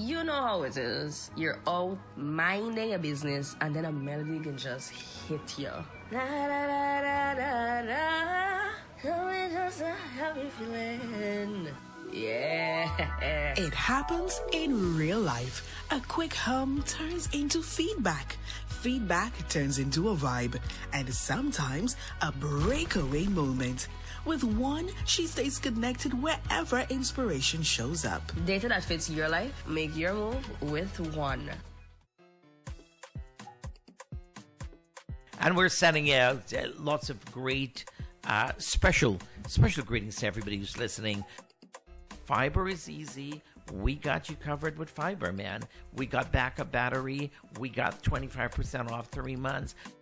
You know how it is. You're out minding your business and then a melody can just hit you. Da, da, da, da, da, da. Oh, it's just a happy feeling. Yeah. It happens in real life. A quick hum turns into feedback. Feedback turns into a vibe. And sometimes a breakaway moment. With One, she stays connected wherever inspiration shows up. Data that fits your life, make your move with One. And we're sending out lots of great special greetings to everybody who's listening. Fiber is easy. We got you covered with Fiber, man. We got backup battery. We got 25% off 3 months.